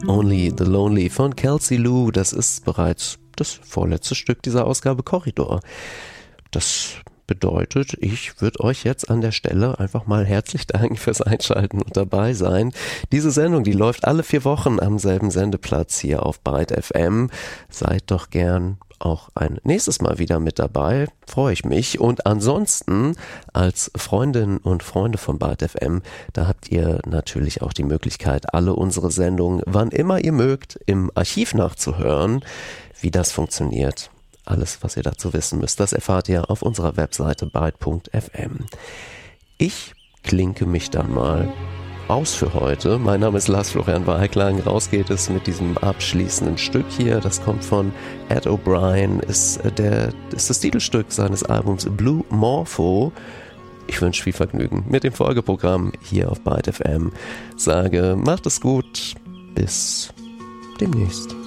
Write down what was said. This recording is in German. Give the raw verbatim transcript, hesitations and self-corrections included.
Only the Lonely von Kelsey Lou. Das ist bereits das vorletzte Stück dieser Ausgabe Korridor. Das bedeutet, ich würde euch jetzt an der Stelle einfach mal herzlich danken fürs Einschalten und dabei sein. Diese Sendung, die läuft alle vier Wochen am selben Sendeplatz hier auf Byte F M. Seid doch gern auch ein nächstes Mal wieder mit dabei, freue ich mich. Und ansonsten als Freundinnen und Freunde von Byte F M, da habt ihr natürlich auch die Möglichkeit, alle unsere Sendungen, wann immer ihr mögt, im Archiv nachzuhören. Wie das funktioniert, alles, was ihr dazu wissen müsst, das erfahrt ihr auf unserer Webseite byte punkt f m. Ich klinke mich dann mal aus für heute. Mein Name ist Lars Florian Weiklang. Raus geht es mit diesem abschließenden Stück hier. Das kommt von Ed O'Brien, ist, der, ist das Titelstück seines Albums Blue Morpho. Ich wünsche viel Vergnügen mit dem Folgeprogramm hier auf Byte F M. Sage, macht es gut. Bis demnächst.